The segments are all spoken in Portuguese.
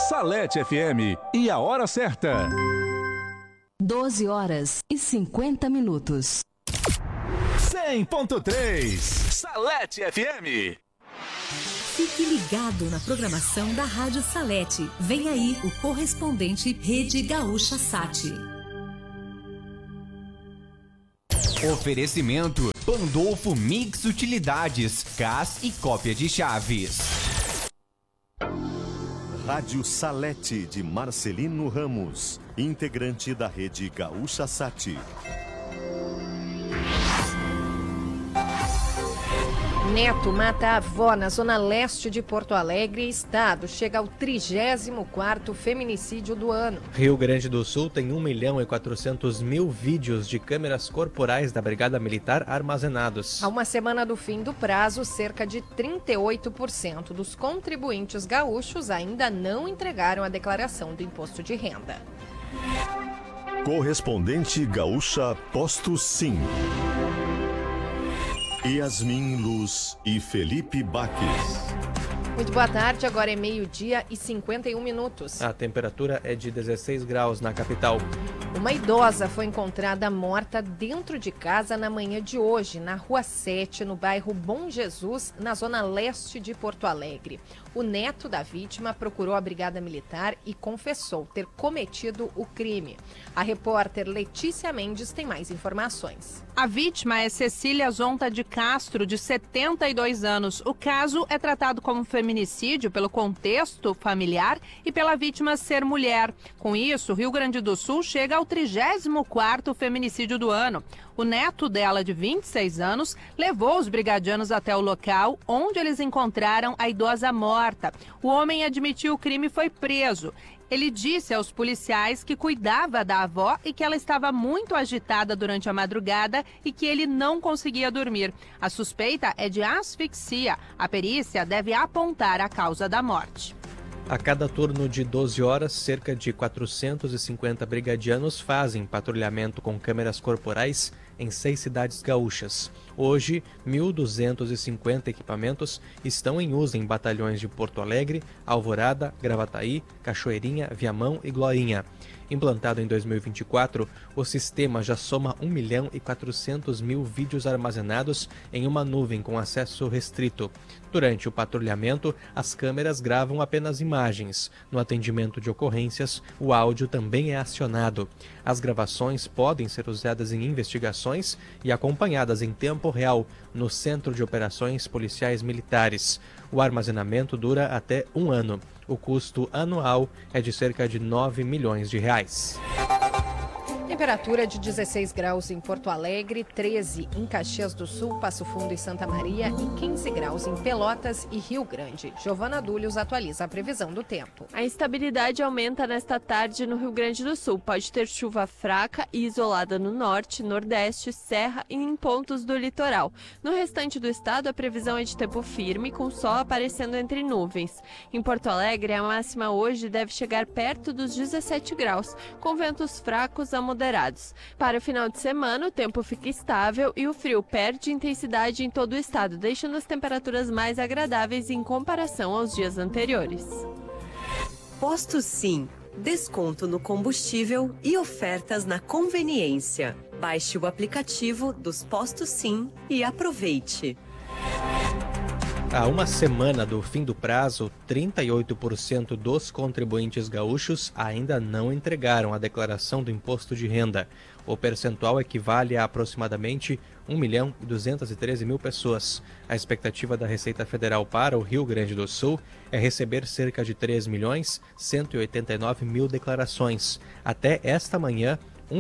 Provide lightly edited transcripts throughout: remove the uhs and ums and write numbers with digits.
Salete FM e a hora certa. 12h50. 100.3 Salete FM. Fique ligado na programação da Rádio Salete. Vem aí o correspondente Rede Gaúcha Sat. Oferecimento Pandolfo Mix Utilidades, gás e cópia de chaves. Rádio Salete de Marcelino Ramos, integrante da Rede Gaúcha Sat. Neto mata a avó na zona leste de Porto Alegre e estado. Chega ao 34º feminicídio do ano. Rio Grande do Sul tem 1.400.000 vídeos de câmeras corporais da Brigada Militar armazenados. Há uma semana do fim do prazo, cerca de 38% dos contribuintes gaúchos ainda não entregaram a declaração do imposto de renda. Correspondente Gaúcha Posto Sim. Yasmin Luz e Felipe Baques. Muito boa tarde, agora é 12h51. A temperatura é de 16 graus na capital. Uma idosa foi encontrada morta dentro de casa na manhã de hoje, na Rua 7, no bairro Bom Jesus, na zona leste de Porto Alegre. O neto da vítima procurou a Brigada Militar e confessou ter cometido o crime. A repórter Letícia Mendes tem mais informações. A vítima é Cecília Zonta de Castro, de 72 anos. O caso é tratado como feminicídio pelo contexto familiar e pela vítima ser mulher. Com isso, o Rio Grande do Sul chega ao 34º feminicídio do ano. O neto dela, de 26 anos, levou os brigadianos até o local, onde eles encontraram a idosa morta. O homem admitiu o crime e foi preso. Ele disse aos policiais que cuidava da avó e que ela estava muito agitada durante a madrugada e que ele não conseguia dormir. A suspeita é de asfixia. A perícia deve apontar a causa da morte. A cada turno de 12 horas, cerca de 450 brigadianos fazem patrulhamento com câmeras corporais em 6 cidades gaúchas. Hoje, 1.250 equipamentos estão em uso em batalhões de Porto Alegre, Alvorada, Gravataí, Cachoeirinha, Viamão e Glorinha. Implantado em 2024, o sistema já soma 1.400.000 vídeos armazenados em uma nuvem com acesso restrito. Durante o patrulhamento, as câmeras gravam apenas imagens. No atendimento de ocorrências, o áudio também é acionado. As gravações podem ser usadas em investigações e acompanhadas em tempo real no Centro de Operações Policiais Militares. O armazenamento dura até 1 ano. O custo anual é de cerca de 9 milhões de reais. Temperatura de 16 graus em Porto Alegre, 13 em Caxias do Sul, Passo Fundo e Santa Maria e 15 graus em Pelotas e Rio Grande. Giovana Dúlios atualiza a previsão do tempo. A instabilidade aumenta nesta tarde no Rio Grande do Sul. Pode ter chuva fraca e isolada no norte, nordeste, serra e em pontos do litoral. No restante do estado, a previsão é de tempo firme, com sol aparecendo entre nuvens. Em Porto Alegre, a máxima hoje deve chegar perto dos 17 graus, com ventos fracos a moderados. Para o final de semana, o tempo fica estável e o frio perde intensidade em todo o estado, deixando as temperaturas mais agradáveis em comparação aos dias anteriores. Posto Sim. Desconto no combustível e ofertas na conveniência. Baixe o aplicativo dos Postos Sim e aproveite. Há uma semana do fim do prazo, 38% dos contribuintes gaúchos ainda não entregaram a declaração do imposto de renda. O percentual equivale a aproximadamente 1.213.000 pessoas. A expectativa da Receita Federal para o Rio Grande do Sul é receber cerca de 3.189.000 declarações. Até esta manhã,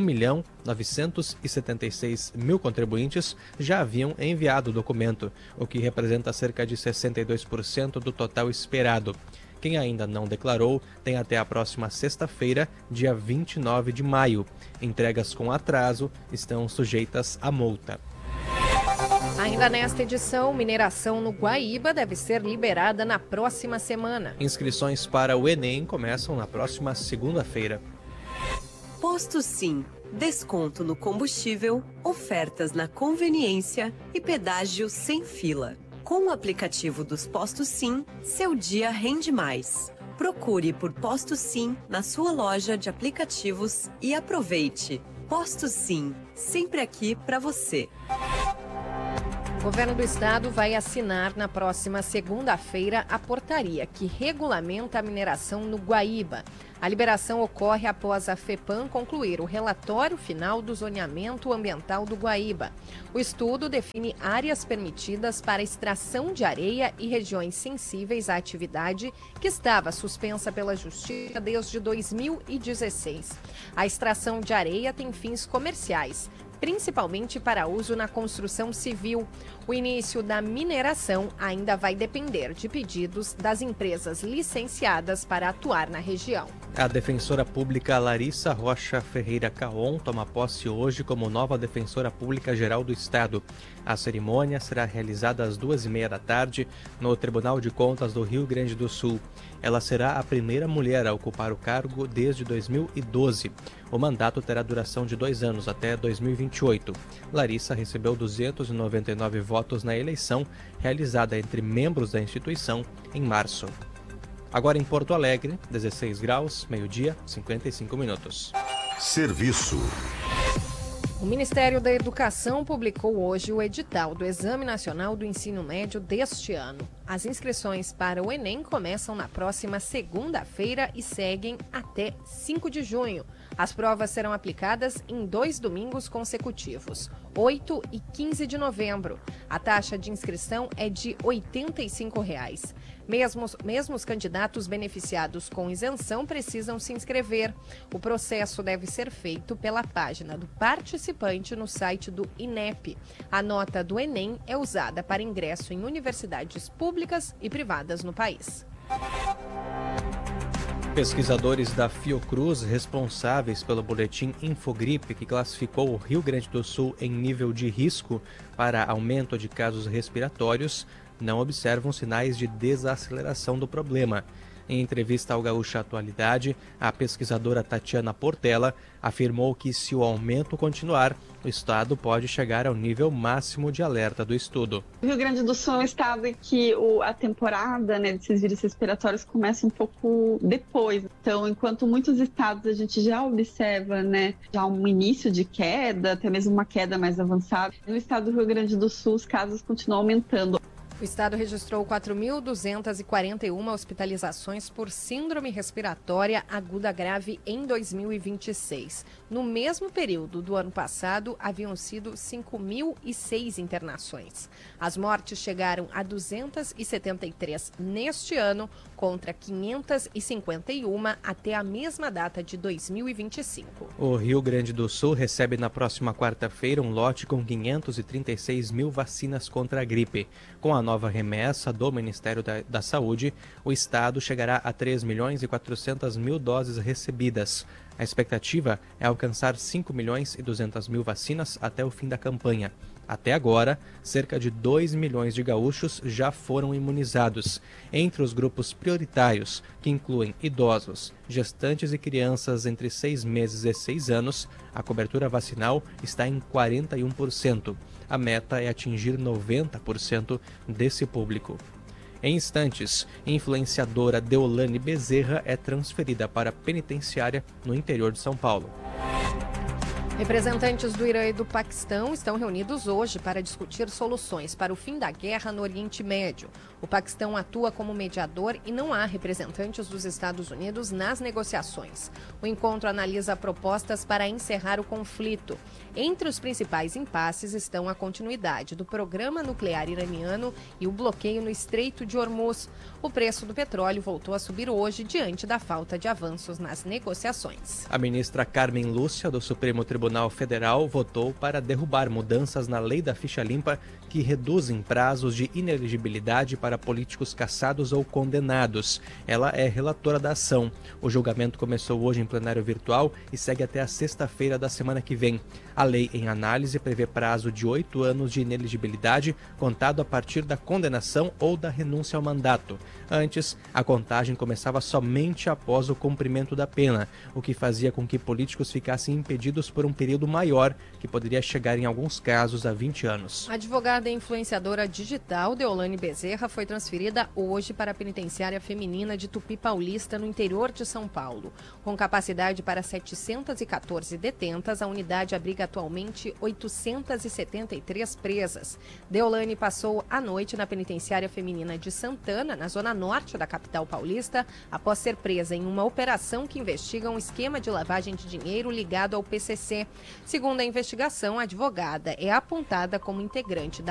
1.976.000 contribuintes já haviam enviado o documento, o que representa cerca de 62% do total esperado. Quem ainda não declarou tem até a próxima sexta-feira, dia 29 de maio. Entregas com atraso estão sujeitas a multa. Ainda nesta edição, mineração no Guaíba deve ser liberada na próxima semana. Inscrições para o Enem começam na próxima segunda-feira. Posto Sim. Desconto no combustível, ofertas na conveniência e pedágio sem fila. Com o aplicativo dos Postos Sim, seu dia rende mais. Procure por Posto Sim na sua loja de aplicativos e aproveite. Posto Sim, sempre aqui para você. O governo do estado vai assinar na próxima segunda-feira a portaria que regulamenta a mineração no Guaíba. A liberação ocorre após a FEPAM concluir o relatório final do zoneamento ambiental do Guaíba. O estudo define áreas permitidas para extração de areia e regiões sensíveis à atividade que estava suspensa pela Justiça desde 2016. A extração de areia tem fins comerciais, principalmente para uso na construção civil. O início da mineração ainda vai depender de pedidos das empresas licenciadas para atuar na região. A defensora pública Larissa Rocha Ferreira Caon toma posse hoje como nova defensora pública geral do Estado. A cerimônia será realizada às 2h30 da tarde no Tribunal de Contas do Rio Grande do Sul. Ela será a primeira mulher a ocupar o cargo desde 2012. O mandato terá duração de 2 anos, até 2028. Larissa recebeu 299 votos na eleição realizada entre membros da instituição em março. Agora em Porto Alegre, 16 graus, meio-dia, 55 minutos. Serviço. O Ministério da Educação publicou hoje o edital do Exame Nacional do Ensino Médio deste ano. As inscrições para o Enem começam na próxima segunda-feira e seguem até 5 de junho. As provas serão aplicadas em 2 domingos consecutivos, 8 e 15 de novembro. A taxa de inscrição é de R$ 85. Mesmo os candidatos beneficiados com isenção precisam se inscrever. O processo deve ser feito pela página do participante no site do INEP. A nota do Enem é usada para ingresso em universidades públicas e privadas no país. Pesquisadores da Fiocruz, responsáveis pelo boletim Infogripe, que classificou o Rio Grande do Sul em nível de risco para aumento de casos respiratórios, não observam sinais de desaceleração do problema. Em entrevista ao Gaúcha Atualidade, a pesquisadora Tatiana Portela afirmou que, se o aumento continuar, o estado pode chegar ao nível máximo de alerta do estudo. O Rio Grande do Sul é um estado em que a temporada desses vírus respiratórios começa um pouco depois. Então, enquanto muitos estados a gente já observa já um início de queda, até mesmo uma queda mais avançada, no estado do Rio Grande do Sul os casos continuam aumentando. O estado registrou 4.241 hospitalizações por síndrome respiratória aguda grave em 2026. No mesmo período do ano passado, haviam sido 5.006 internações. As mortes chegaram a 273 neste ano, contra 551 até a mesma data de 2025. O Rio Grande do Sul recebe na próxima quarta-feira um lote com 536 mil vacinas contra a gripe. Com a nova remessa do Ministério da Saúde, o estado chegará a 3.400.000 doses recebidas. A expectativa é alcançar 5.200.000 vacinas até o fim da campanha. Até agora, cerca de 2 milhões de gaúchos já foram imunizados. Entre os grupos prioritários, que incluem idosos, gestantes e crianças entre 6 meses e 6 anos, a cobertura vacinal está em 41%. A meta é atingir 90% desse público. Em instantes, influenciadora Deolane Bezerra é transferida para a penitenciária no interior de São Paulo. Representantes do Irã e do Paquistão estão reunidos hoje para discutir soluções para o fim da guerra no Oriente Médio. O Paquistão atua como mediador e não há representantes dos Estados Unidos nas negociações. O encontro analisa propostas para encerrar o conflito. Entre os principais impasses estão a continuidade do programa nuclear iraniano e o bloqueio no Estreito de Hormuz. O preço do petróleo voltou a subir hoje diante da falta de avanços nas negociações. A ministra Carmen Lúcia, do Supremo Tribunal Federal, votou para derrubar mudanças na lei da ficha limpa que reduzem prazos de inelegibilidade para políticos cassados ou condenados. Ela é relatora da ação. O julgamento começou hoje em plenário virtual e segue até a sexta-feira da semana que vem. A lei em análise prevê prazo de 8 anos de inelegibilidade contado a partir da condenação ou da renúncia ao mandato. Antes, a contagem começava somente após o cumprimento da pena, o que fazia com que políticos ficassem impedidos por um um período maior, que poderia chegar em alguns casos a 20 anos. A advogada e influenciadora digital Deolane Bezerra foi transferida hoje para a penitenciária feminina de Tupi Paulista, no interior de São Paulo. Com capacidade para 714 detentas, a unidade abriga atualmente 873 presas. Deolane passou a noite na penitenciária feminina de Santana, na zona norte da capital paulista, após ser presa em uma operação que investiga um esquema de lavagem de dinheiro ligado ao PCC. Segundo a investigação, a advogada é apontada como integrante da